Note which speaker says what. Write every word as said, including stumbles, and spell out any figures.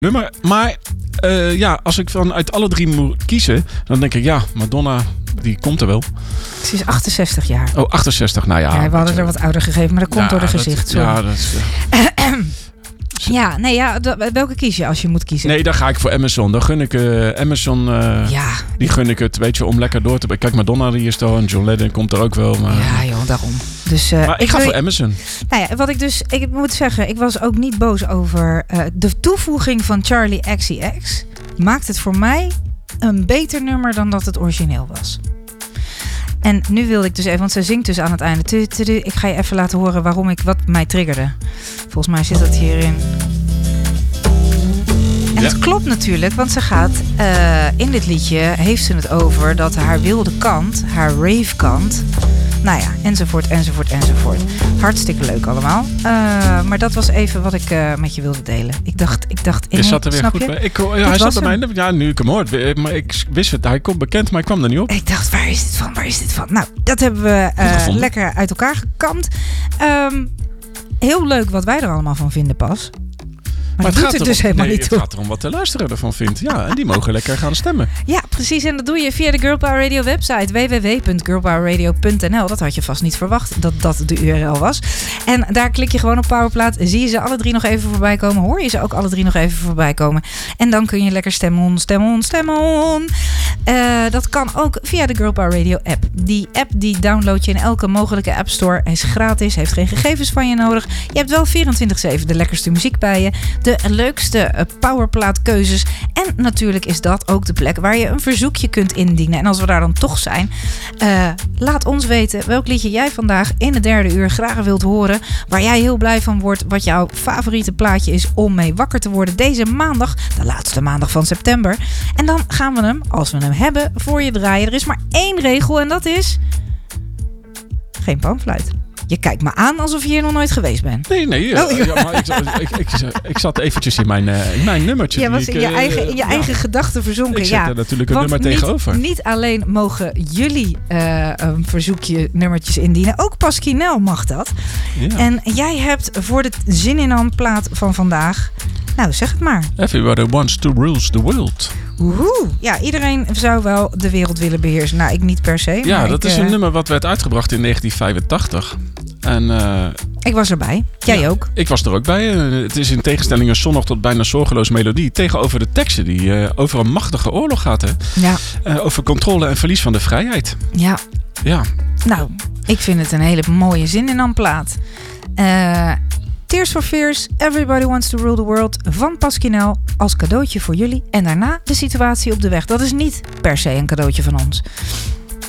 Speaker 1: nummer. Maar uh, ja, als ik van uit alle drie moet kiezen, dan denk ik ja, Madonna, die komt er wel.
Speaker 2: Ze is achtenzestig jaar.
Speaker 1: Oh, achtenzestig, nou ja.
Speaker 2: Ja, we hadden er wat ouder gegeven, maar dat komt
Speaker 1: ja,
Speaker 2: door de
Speaker 1: dat,
Speaker 2: gezicht. Sorry.
Speaker 1: Ja, dat is... Uh...
Speaker 2: Ja, nee, ja, welke kies je als je moet kiezen?
Speaker 1: Nee, dan ga ik voor Amazon. Dan gun ik uh, Amazon, uh,
Speaker 2: ja.
Speaker 1: die gun ik het, weet je, om lekker door te... Kijk, Madonna die is er en John Lennon komt er ook wel. Maar...
Speaker 2: Ja, joh, daarom. Dus, uh,
Speaker 1: maar ik, ik ga wil... voor Amazon.
Speaker 2: Nou ja, wat ik dus, ik moet zeggen, ik was ook niet boos over uh, de toevoeging van Charli X C X. Maakt het voor mij een beter nummer dan dat het origineel was. En nu wilde ik dus even, want ze zingt dus aan het einde. Tu, tu, tu, ik ga je even laten horen waarom ik wat mij triggerde. Volgens mij zit dat hierin. En ja. Het klopt natuurlijk, want ze gaat uh, in dit liedje heeft ze het over dat haar wilde kant, haar rave kant. Nou ja, enzovoort, enzovoort, enzovoort. Hartstikke leuk allemaal. Uh, maar dat was even wat ik uh, met je wilde delen. Ik dacht, ik dacht...
Speaker 1: Je zat er weer goed bij. Ik, ja, hij zat bij mij. Ja, nu ik hem hoor. Maar ik wist het. Hij komt bekend, maar ik kwam er niet op.
Speaker 2: Ik dacht, waar is dit van? Waar is dit van? Nou, dat hebben we uh, lekker uit elkaar gekamd. Um, heel leuk wat wij er allemaal van vinden pas. Maar, maar het gaat, het dus
Speaker 1: erom,
Speaker 2: helemaal
Speaker 1: nee,
Speaker 2: niet
Speaker 1: het gaat erom wat de luisteraar ervan vindt. Ja, en die mogen lekker gaan stemmen.
Speaker 2: Ja, precies. En dat doe je via de Girl Power Radio website. w w w punt girl power radio punt n l. Dat had je vast niet verwacht dat dat de U R L was. En daar klik je gewoon op Powerplaat. Zie je ze alle drie nog even voorbij komen. Hoor je ze ook alle drie nog even voorbij komen. En dan kun je lekker stemmen on, stemmen on, stemmen on. Uh, dat kan ook via de Girl Power Radio app. Die app die download je in elke mogelijke app store. Hij is gratis, heeft geen gegevens van je nodig. Je hebt wel vierentwintig zeven de lekkerste muziek bij je. De leukste powerplaatkeuzes. En natuurlijk is dat ook de plek waar je een verzoekje kunt indienen. En als we daar dan toch zijn, uh, laat ons weten welk liedje jij vandaag in het derde uur graag wilt horen. Waar jij heel blij van wordt. Wat jouw favoriete plaatje is om mee wakker te worden. Deze maandag, de laatste maandag van september. En dan gaan we hem, als we hem hebben, voor je draaien. Er is maar één regel en dat is... geen panfluit. Je kijkt me aan alsof je hier nog nooit geweest bent.
Speaker 1: Nee, nee. Oh, ja. Ja, maar ik, ik, ik, ik zat eventjes in mijn, uh, in mijn nummertje.
Speaker 2: Ja, was in je
Speaker 1: ik,
Speaker 2: eigen, in je ja. eigen gedachten verzonken.
Speaker 1: Ik zet
Speaker 2: ja.
Speaker 1: er natuurlijk een
Speaker 2: Want
Speaker 1: nummer
Speaker 2: niet,
Speaker 1: tegenover.
Speaker 2: Niet alleen mogen jullie uh, een verzoekje nummertjes indienen. Ook Pasquinel mag dat. Ja. En jij hebt voor de Zin in Hand plaat van vandaag... Nou, zeg het maar.
Speaker 1: Everybody wants to rule the world.
Speaker 2: Woehoe. Ja, iedereen zou wel de wereld willen beheersen. Nou, ik niet per se.
Speaker 1: Ja,
Speaker 2: maar
Speaker 1: dat
Speaker 2: ik,
Speaker 1: is een
Speaker 2: uh,
Speaker 1: nummer wat werd uitgebracht in negentien vijfentachtig. En, uh,
Speaker 2: ik was erbij. Jij
Speaker 1: ja,
Speaker 2: ook.
Speaker 1: Ik was er ook bij. Uh, het is in tegenstelling een zonnig tot bijna zorgeloze melodie. Tegenover de teksten die uh, over een machtige oorlog gaat. Hè?
Speaker 2: Ja.
Speaker 1: Uh, over controle en verlies van de vrijheid.
Speaker 2: Ja.
Speaker 1: Ja.
Speaker 2: Nou, ik vind het een hele mooie Zin in Hand plaat. Uh, Tears for Fears, Everybody Wants to Rule the World van Pasquinel als cadeautje voor jullie. En daarna de situatie op de weg. Dat is niet per se een cadeautje van ons.